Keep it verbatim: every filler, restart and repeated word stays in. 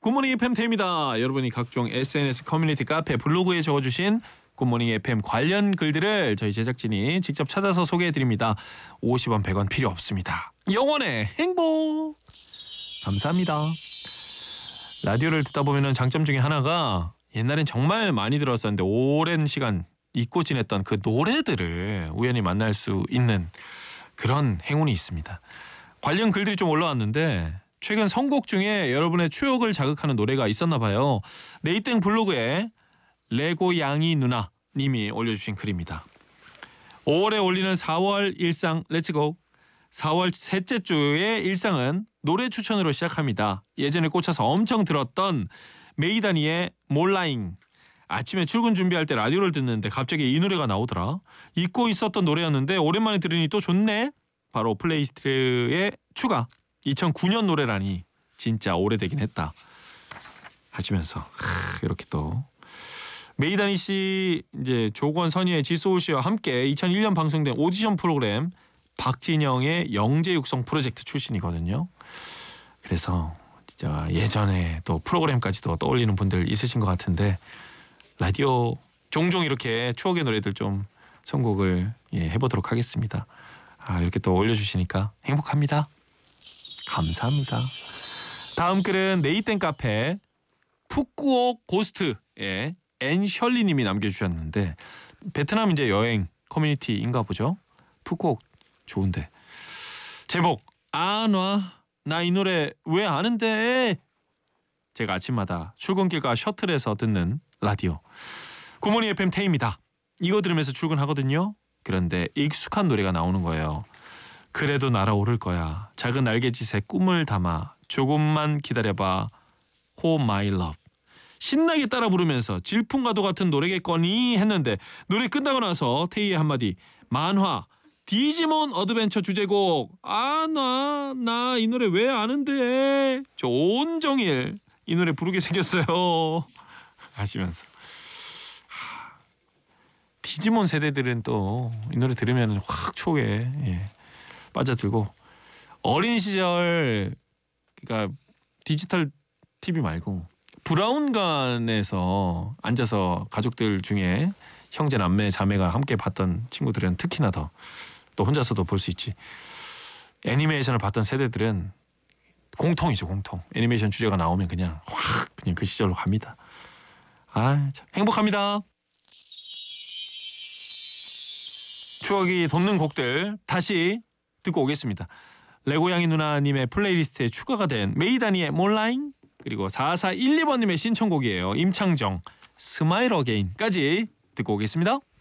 굿모닝 에프엠 태입니다. 여러분이 각종 에스엔에스 커뮤니티 카페 블로그에 적어주신 굿모닝 에프엠 관련 글들을 저희 제작진이 직접 찾아서 소개해드립니다. 오십 원 백 원 필요 없습니다. 영원의 행복. 감사합니다. 라디오를 듣다 보면 장점 중에 하나가 옛날엔 정말 많이 들었었는데 오랜 시간 잊고 지냈던 그 노래들을 우연히 만날 수 있는 그런 행운이 있습니다. 관련 글들이 좀 올라왔는데 최근 선곡 중에 여러분의 추억을 자극하는 노래가 있었나 봐요. 네이땡 블로그에 레고 양이 누나 님이 올려주신 글입니다. 오월에 올리는 사월 일상 렛츠고. 사월 셋째 주의 일상은 노래 추천으로 시작합니다. 예전에 꽂혀서 엄청 들었던 메이다니의 몰라잉. 아침에 출근 준비할 때 라디오를 듣는데 갑자기 이 노래가 나오더라. 잊고 있었던 노래였는데 오랜만에 들으니 또 좋네. 바로 플레이리스트에 추가. 이천구 년 노래라니 진짜 오래되긴 했다 하시면서 하, 이렇게 또 메이다니 씨 이제 조건 선희의 지소울 씨와 함께 이천일 년 방송된 오디션 프로그램 박진영의 영재 육성 프로젝트 출신이거든요. 그래서 진짜 예전에 또 프로그램까지도 떠올리는 분들 있으신 것 같은데 라디오 종종 이렇게 추억의 노래들 좀 선곡을 예, 해보도록 하겠습니다. 아 이렇게 또 올려주시니까 행복합니다. 감사합니다. 다음 글은 네이땡 카페 푸꾸옥 고스트의 앤셜리님이 남겨주셨는데 베트남 이제 여행 커뮤니티인가 보죠. 푸꾸옥 좋은데 제목 아놔 나 이 노래 왜 아는데. 제가 아침마다 출근길과 셔틀에서 듣는 라디오 굿모닝 에프엠 태입니다. 이거 들으면서 출근하거든요. 그런데 익숙한 노래가 나오는 거예요. 그래도 날아오를 거야. 작은 날개짓에 꿈을 담아 조금만 기다려봐. Oh my love. 신나게 따라 부르면서 질풍가도 같은 노래겠거니 했는데 노래 끝나고 나서 태희의 한마디. 만화 디지몬 어드벤처 주제곡. 아 나 나 이 노래 왜 아는데. 저 온종일 이 노래 부르게 생겼어요 하시면서 하, 디지몬 세대들은 또 이 노래 들으면 확 추억에 예. 빠져들고 어린 시절 그러니까 디지털 티비 말고 브라운관에서 앉아서 가족들 중에 형제 남매 자매가 함께 봤던 친구들은 특히나 더 또 혼자서도 볼 수 있지. 애니메이션을 봤던 세대들은 공통이죠. 공통. 애니메이션 주제가 나오면 그냥 확 그냥 그 시절로 갑니다. 아 참 행복합니다. 추억이 돋는 곡들 다시 듣고 오겠습니다. 레고양이 누나님의 플레이리스트에 추가가 된 메이다니의 몰라잉 그리고 사사일이 번님의 신청곡이에요. 임창정 스마일 어게인까지 듣고 오겠습니다.